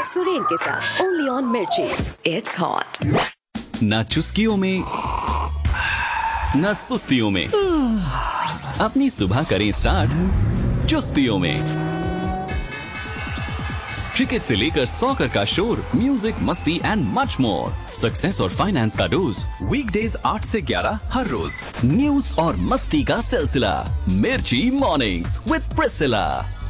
सुरेन के साथ only on मिर्ची। It's hot. ना चुस्कियों में ना सुस्तियों में, अपनी सुबह करें स्टार्ट चुस्तियों में। क्रिकेट से लेकर सॉकर का शोर, म्यूजिक, मस्ती एंड मच मोर। सक्सेस और फाइनेंस का डोज वीकडेज 8 से 11 हर रोज। न्यूज और मस्ती का सिलसिला, मिर्ची मॉर्निंग्स विद प्रिसिला।